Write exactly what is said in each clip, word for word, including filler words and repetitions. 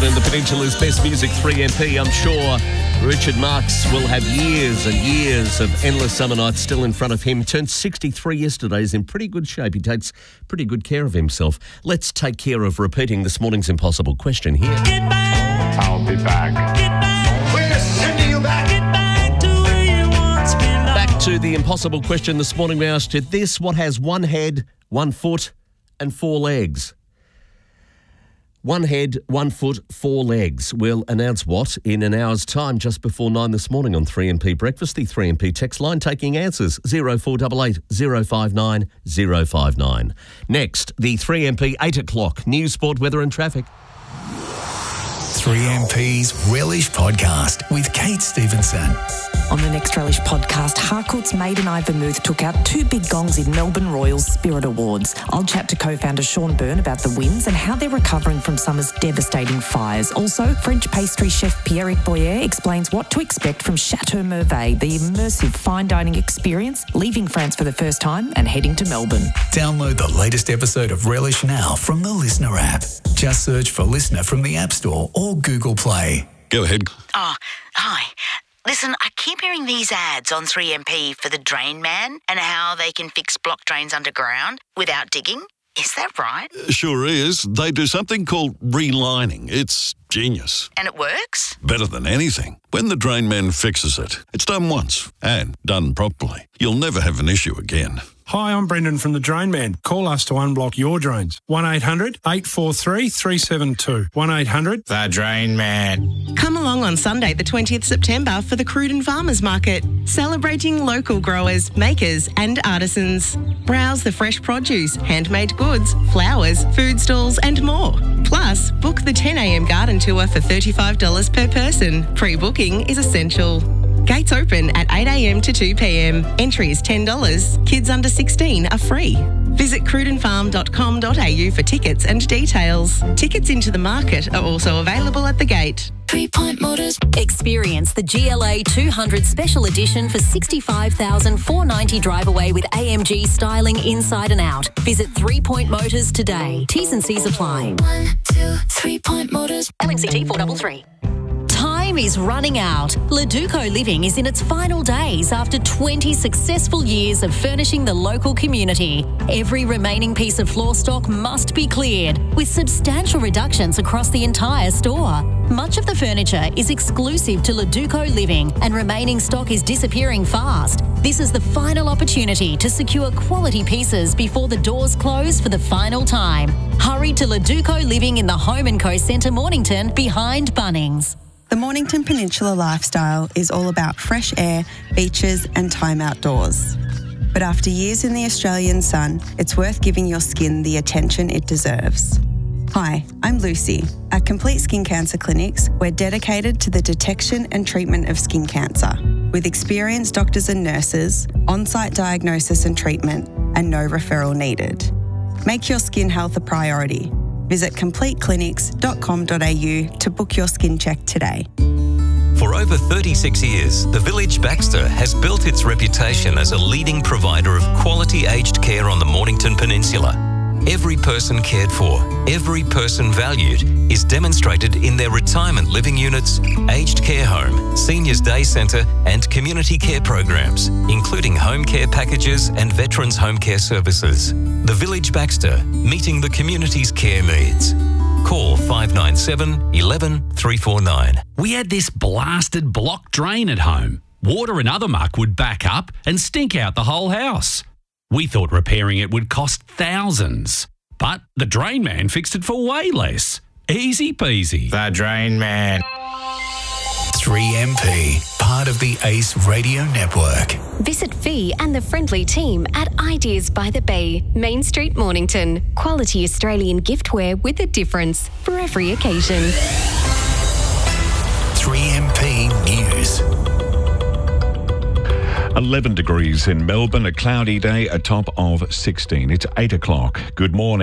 in the Peninsula's Best Music three M P. I'm sure Richard Marx will have years and years of endless summer nights still in front of him. Turned sixty-three yesterday. He's in pretty good shape. He takes pretty good care of himself. Let's take care of repeating this morning's impossible question here. Get back. I'll be back. Get back. We're sending you back. Get back to where you once belonged. Back to the impossible question this morning. We asked you this: what has one head, one foot, and four legs? One head, one foot, four legs. We'll announce what in an hour's time, just before nine this morning on three M P Breakfast, the three M P text line taking answers, zero four eight eight, zero five nine, zero five nine. Next, the three M P eight o'clock news, sport, weather and traffic. three M P's Relish Podcast with Kate Stevenson. On the next Relish Podcast, Harcourt's Maiden Eye Vermouth took out two big gongs in Melbourne Royals Spirit Awards. I'll chat to co-founder Sean Byrne about the wins and how they're recovering from summer's devastating fires. Also, French pastry chef Pierrick Boyer explains what to expect from Chateau Merveille, the immersive fine dining experience, leaving France for the first time and heading to Melbourne. Download the latest episode of Relish now from the Listener app. Just search for Listener from the App Store or Google Play. Go ahead. Oh, hi. Listen, I keep hearing these ads on three M P for the Drain Man and how they can fix block drains underground without digging. Is that right? Sure is. They do something called relining. It's genius. And it works? Better than anything. When the drain man fixes it, it's done once and done properly. You'll never have an issue again. Hi, I'm Brendan from The Drain Man. Call us to unblock your drains. one eight hundred, eight four three, three seven two. one eight hundred, The Drain Man. Come along on Sunday the twentieth of September for the Cruden Farmers Market, celebrating local growers, makers and artisans. Browse the fresh produce, handmade goods, flowers, food stalls and more. Plus, book the ten a.m. garden tour for thirty-five dollars per person. Pre-booking is essential. Gates open at eight a.m. to two p.m. Entry is ten dollars. Kids under sixteen are free. Visit cruden farm dot com dot a u for tickets and details. Tickets into the market are also available at the gate. Three Point Motors. Experience the G L A two hundred Special Edition for sixty-five thousand four hundred ninety dollars drive away with A M G styling inside and out. Visit Three Point Motors today. T's and C's apply. One, two, Three Point Motors. L N C T four three three. Time is running out. Leduco Living is in its final days after twenty successful years of furnishing the local community. Every remaining piece of floor stock must be cleared, with substantial reductions across the entire store. Much of the furniture is exclusive to Leduco Living, and remaining stock is disappearing fast. This is the final opportunity to secure quality pieces before the doors close for the final time. Hurry to Leduco Living in the Home and Co Centre, Mornington, behind Bunnings. The Mornington Peninsula lifestyle is all about fresh air, beaches and time outdoors. But after years in the Australian sun, it's worth giving your skin the attention it deserves. Hi, I'm Lucy. At Complete Skin Cancer Clinics, we're dedicated to the detection and treatment of skin cancer, with experienced doctors and nurses, on-site diagnosis and treatment, and no referral needed. Make your skin health a priority. Visit complete clinics dot com dot a u to book your skin check today. For over thirty-six years, the Village Baxter has built its reputation as a leading provider of quality aged care on the Mornington Peninsula. Every person cared for, every person valued is demonstrated in their retirement living units, aged care home, seniors day centre and community care programs, including home care packages and veterans home care services. The Village Baxter, meeting the community's care needs. Call five nine seven, one one, three four nine. We had this blasted block drain at home. Water and other muck would back up and stink out the whole house. We thought repairing it would cost thousands, but the Drain Man fixed it for way less. Easy peasy. The Drain Man. three M P, part of the Ace Radio Network. Visit Fee and the friendly team at Ideas by the Bay, Main Street, Mornington. Quality Australian giftware with a difference for every occasion. three M P News. eleven degrees in Melbourne, a cloudy day, a top of sixteen. It's eight o'clock. Good morning.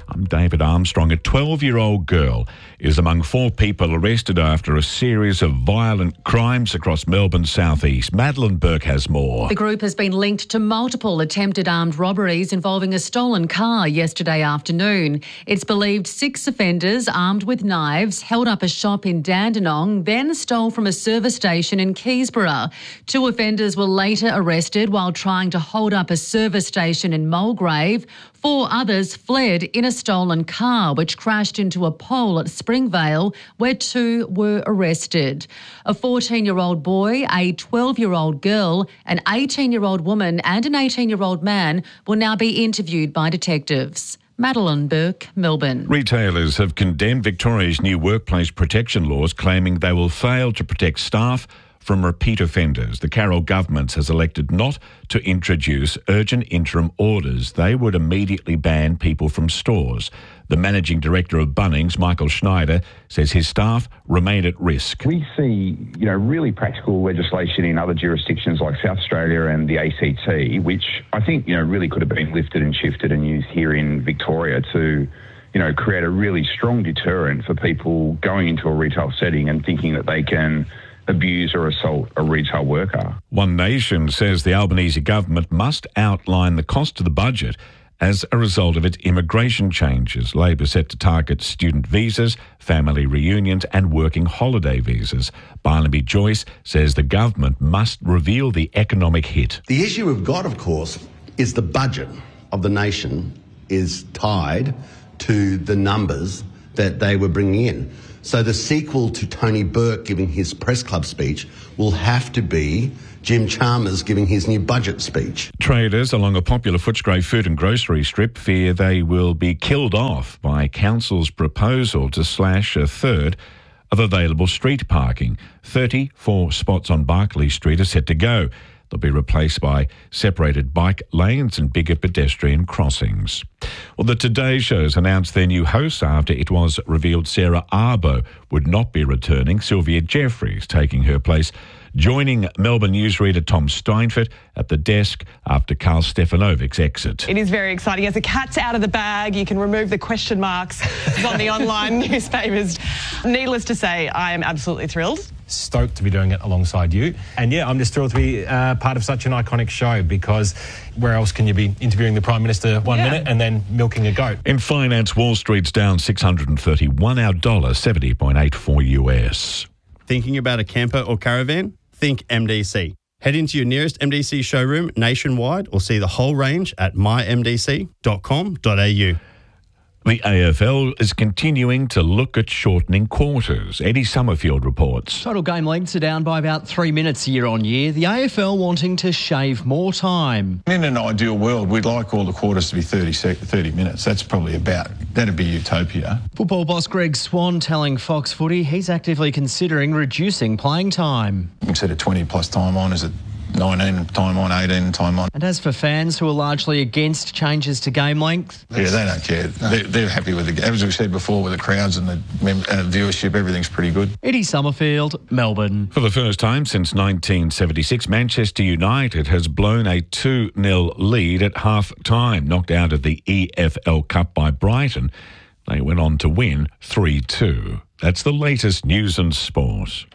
I'm David Armstrong. A twelve-year-old girl is among four people arrested after a series of violent crimes across Melbourne's southeast. Madeline Burke has more. The group has been linked to multiple attempted armed robberies involving a stolen car yesterday afternoon. It's believed six offenders armed with knives held up a shop in Dandenong, then stole from a service station in Keysborough. Two offenders were later arrested while trying to hold up a service station in Mulgrave. Four others fled in a stolen car, which crashed into a pole at Springvale, where two were arrested. A fourteen-year-old boy, a twelve-year-old girl, an eighteen-year-old woman and an eighteen-year-old man will now be interviewed by detectives. Madeline Burke, Melbourne. Retailers have condemned Victoria's new workplace protection laws, claiming they will fail to protect staff from repeat offenders. The Carroll government has elected not to introduce urgent interim orders. They would immediately ban people from stores. The managing director of Bunnings, Michael Schneider, says his staff remain at risk. We see, you know, really practical legislation in other jurisdictions like South Australia and the A C T, which I think, you know, really could have been lifted and shifted and used here in Victoria to, you know, create a really strong deterrent for people going into a retail setting and thinking that they can abuse or assault a retail worker. One Nation says the Albanese government must outline the cost to the budget as a result of its immigration changes. Labor set to target student visas, family reunions and working holiday visas. Barnaby Joyce says the government must reveal the economic hit. The issue we've got, of course, is the budget of the nation is tied to the numbers that they were bringing in. So the sequel to Tony Burke giving his press club speech will have to be Jim Chalmers giving his new budget speech. Traders along a popular Footscray food and grocery strip fear they will be killed off by council's proposal to slash a third of available street parking. thirty-four spots on Barclay Street are set to go. They'll be replaced by separated bike lanes and bigger pedestrian crossings. Well, the Today Show's announced their new hosts after it was revealed Sarah Arbo would not be returning. Sylvia Jeffries taking her place, joining Melbourne newsreader Tom Steinfort at the desk after Carl Stefanovic's exit. It is very exciting. As the cat's out of the bag, you can remove the question marks on the online newspapers. Needless to say, I am absolutely thrilled. Stoked to be doing it alongside you. And yeah, I'm just thrilled to be uh, part of such an iconic show, because where else can you be interviewing the Prime Minister one yeah. minute and then milking a goat? In finance, Wall Street's down six hundred thirty-one, our dollar seventy point eight four U S. Thinking about a camper or caravan? Think M D C. Head into your nearest M D C showroom nationwide or see the whole range at my m d c dot com dot a u. The A F L is continuing to look at shortening quarters. Eddie Summerfield reports. Total game lengths are down by about three minutes year on year. The A F L wanting to shave more time. In an ideal world, we'd like all the quarters to be thirty, thirty minutes. That's probably about, that'd be utopia. Football boss Greg Swan telling Fox Footy he's actively considering reducing playing time. Instead of twenty plus time on, is it nineteen time on, eighteen time on? And as for fans who are largely against changes to game length? Yeah, they don't care. No. They're, they're happy with the, as we said before, with the crowds and the uh, viewership, everything's pretty good. Eddie Summerfield, Melbourne. For the first time since nineteen seventy-six, Manchester United has blown a two nil lead at half-time. Knocked out of the E F L Cup by Brighton, they went on to win three two. That's the latest news and sport.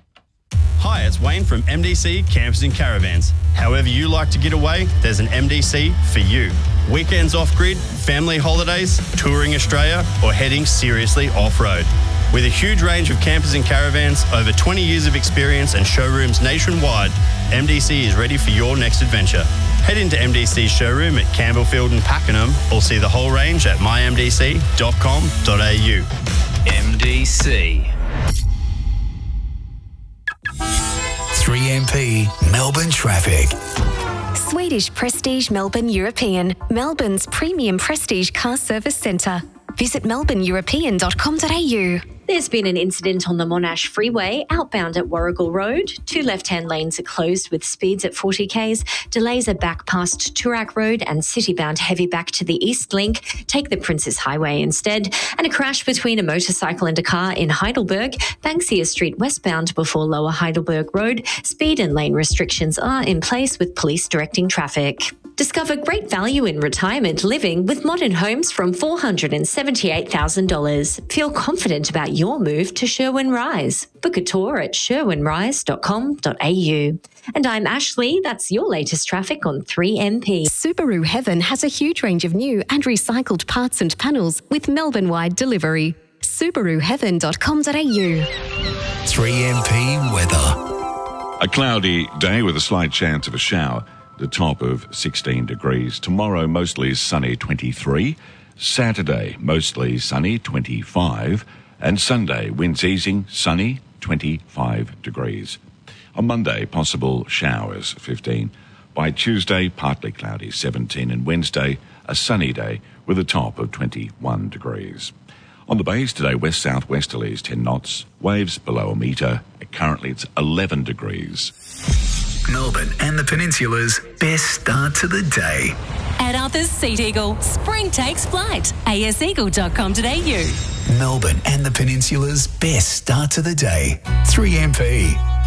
Hi, it's Wayne from M D C Campers and Caravans. However you like to get away, there's an M D C for you. Weekends off-grid, family holidays, touring Australia, or heading seriously off-road. With a huge range of campers and caravans, over twenty years of experience and showrooms nationwide, M D C is ready for your next adventure. Head into M D C's showroom at Campbellfield and Pakenham, or see the whole range at my m d c dot com dot a u. M D C. three M P Melbourne traffic. Swedish Prestige Melbourne European, Melbourne's premium prestige car service centre. Visit melbourne european dot com dot a u. There's been an incident on the Monash Freeway outbound at Warrigal Road. Two left-hand lanes are closed with speeds at forty kays. Delays are back past Toorak Road and city-bound heavy back to the East Link. Take the Princes Highway instead. And a crash between a motorcycle and a car in Heidelberg, Banksia Street westbound before Lower Heidelberg Road. Speed and lane restrictions are in place with police directing traffic. Discover great value in retirement living with modern homes from four hundred seventy-eight thousand dollars. Feel confident about your move to Sherwin Rise. Book a tour at sherwin rise dot com dot a u. And I'm Ashley. That's your latest traffic on three M P. Subaru Heaven has a huge range of new and recycled parts and panels with Melbourne-wide delivery. subaru heaven dot com dot a u. three M P weather. A cloudy day with a slight chance of a shower. The top of sixteen degrees. Tomorrow, mostly sunny, twenty-three. Saturday, mostly sunny, twenty-five. And Sunday, winds easing, sunny, twenty-five degrees. On Monday, possible showers, fifteen. By Tuesday, partly cloudy, seventeen. And Wednesday, a sunny day with a top of twenty-one degrees. On the bays today, west-southwesterlies, ten knots. Waves below a metre. Currently, it's eleven degrees. Melbourne and the Peninsula's best start to the day. At Arthur's Seat Eagle, spring takes flight. a s eagle dot com dot a u. Melbourne and the Peninsula's best start to the day. three M P.